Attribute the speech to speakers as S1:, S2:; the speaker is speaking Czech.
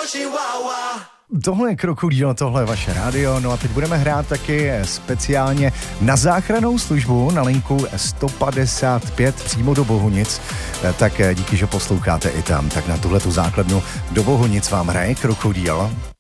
S1: Tohle je Krokodýl, tohle je vaše rádio, no a teď budeme hrát taky speciálně na záchrannou službu na linku 155 přímo do Bohunic, tak díky, že posloucháte i tam, tak na tuhletu základnu do Bohunic vám hraje Krokodýl.